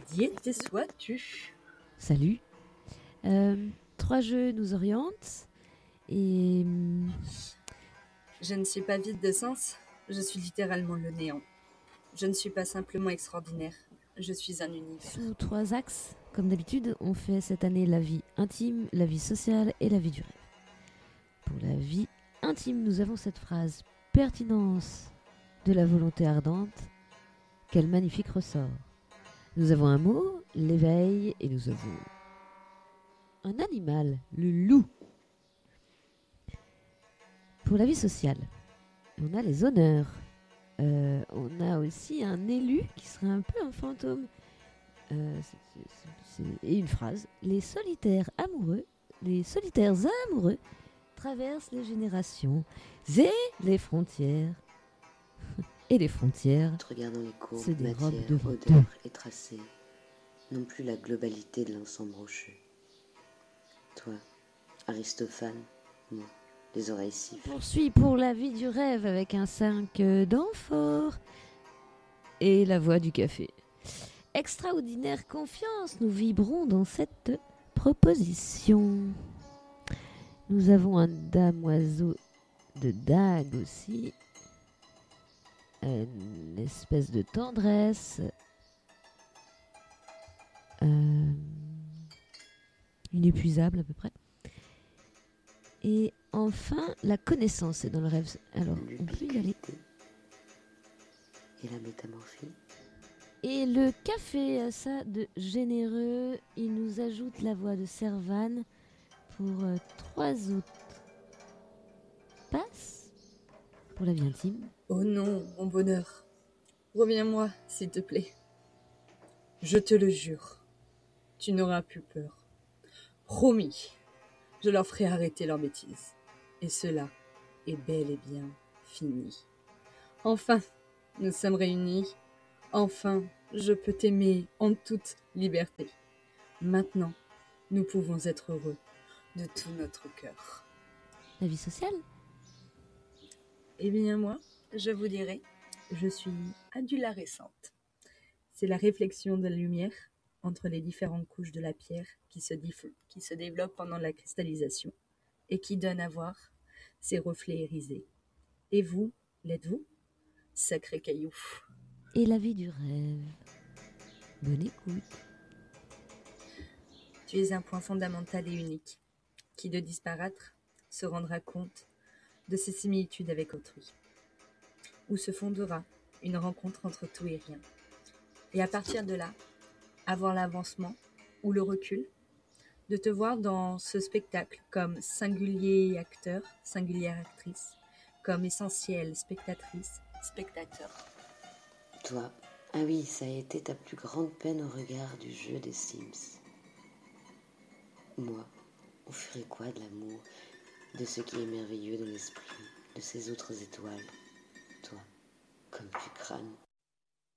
Qui étais sois-tu? Salut. 3 jeux nous orientent et Je ne suis pas vide de sens, je suis littéralement le néant. Je ne suis pas simplement extraordinaire, je suis un univers. sous 3 axes, comme d'habitude, on fait cette année la vie intime, la vie sociale et la vie du rêve. Pour la vie intime, nous avons cette phrase: pertinence de la volonté ardente. Quel magnifique ressort. Nous avons un mot, l'éveil, et nous avons un animal, le loup. Pour la vie sociale, on a les honneurs. On a aussi un élu qui serait un peu un fantôme. Et une phrase: les solitaires amoureux traversent les générations et les frontières. Et les frontières, Regardant les courbes, c'est des robes matière, de odeur deux. et tracé, non plus la globalité de l'ensemble rocheux. Toi, Aristophane, moi, les oreilles sifflent. Poursuit pour la vie du rêve avec un 5 d'amphore et la voix du café. Extraordinaire confiance, nous vibrons dans cette proposition. Nous avons un damoiseau de dague aussi. Une espèce de tendresse. Inépuisable à peu près. Et enfin, la connaissance est dans le rêve. Alors, on peut y aller. L'ubiquité et la métamorphie. Et le café a ça de généreux. Il nous ajoute la voix de Servane pour 3 autres. Passe pour la vie intime. Oh non, mon bonheur, reviens-moi, s'il te plaît. Je te le jure, tu n'auras plus peur. Promis, je leur ferai arrêter leur bêtise. Et cela est bel et bien fini. Enfin, nous sommes réunis. Enfin, je peux t'aimer en toute liberté. Maintenant, nous pouvons être heureux de tout notre cœur. La vie sociale. Eh bien moi, je vous dirais, je suis adularescente. C'est la réflexion de la lumière entre les différentes couches de la pierre qui se développe pendant la cristallisation et qui donne à voir ses reflets irisés. Et vous, l'êtes-vous? Sacré caillou. Et la vie du rêve. Bonne écoute. Tu es un point fondamental et unique, qui de disparaître se rendra compte de ses similitudes avec autrui, où se fondera une rencontre entre tout et rien. Et à partir de là, avoir l'avancement ou le recul, de te voir dans ce spectacle comme singulier acteur, singulière actrice, comme essentielle spectatrice, spectateur. Toi, ah oui, ça a été ta plus grande peine au regard du jeu des Sims. Moi, on ferait quoi de l'amour, de ce qui est merveilleux dans l'esprit, de ces autres étoiles? Toi, comme tu crânes.